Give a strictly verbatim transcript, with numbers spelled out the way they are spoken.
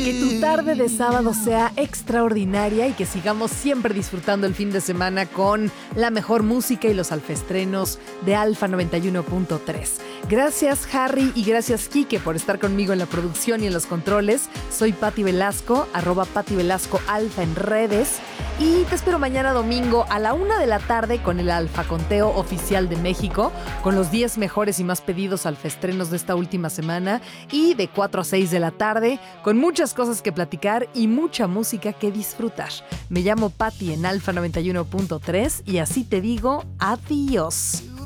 Que tu tarde de sábado sea extraordinaria y que sigamos siempre disfrutando el fin de semana con la mejor música y los alfestrenos de Alfa noventa y uno punto tres. Gracias Harry y gracias Quique por estar conmigo en la producción y en los controles. Soy Pati Velasco, arroba Pati Velasco Alfa en redes. Y te espero mañana domingo a la una de la tarde con el Alfa Conteo Oficial de México, con los diez mejores y más pedidos alfestrenos de esta última semana, y de cuatro a seis de la tarde, con muchas cosas que platicar y mucha música que disfrutar. Me llamo Pati en Alfa noventa y uno punto tres y así te digo adiós.